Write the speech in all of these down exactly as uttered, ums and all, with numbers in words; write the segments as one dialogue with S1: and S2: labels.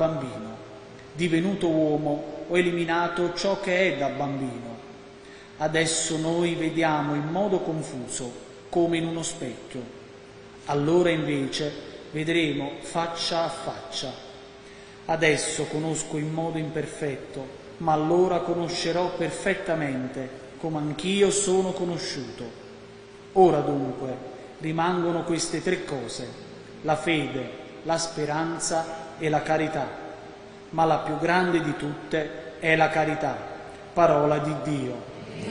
S1: bambino. Divenuto uomo, ho eliminato ciò che è da bambino. Adesso noi vediamo in modo confuso, come in uno specchio. Allora invece vedremo faccia a faccia. Adesso conosco in modo imperfetto, ma allora conoscerò perfettamente, come anch'io sono conosciuto. Ora dunque rimangono queste tre cose: la fede, la speranza e la carità. Ma la più grande di tutte è la carità, parola di Dio.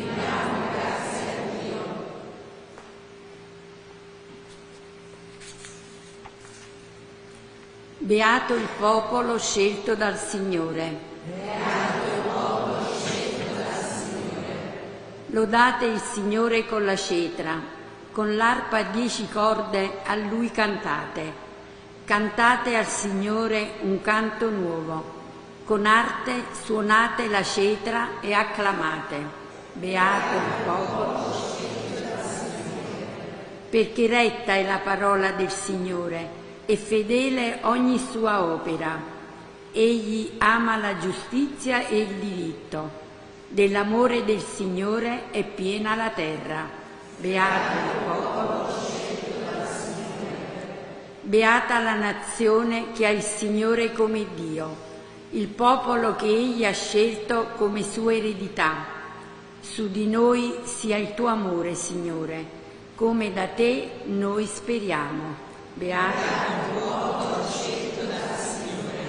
S2: Beato il popolo scelto dal Signore.
S3: Beato il popolo scelto dal Signore.
S2: Lodate il Signore con la cetra, con l'arpa a dieci corde a Lui cantate. Cantate al Signore un canto nuovo. Con arte suonate la cetra e acclamate. Beato il popolo scelto dal Signore. Perché retta è la parola del Signore e fedele ogni sua opera. Egli ama la giustizia e il diritto. Dell'amore del Signore è piena la terra. Beato il popolo scelto dal Signore. Beata la nazione che ha il Signore come Dio, il popolo che Egli ha scelto come sua eredità. Su di noi sia il tuo amore, Signore, come da te noi speriamo. Beato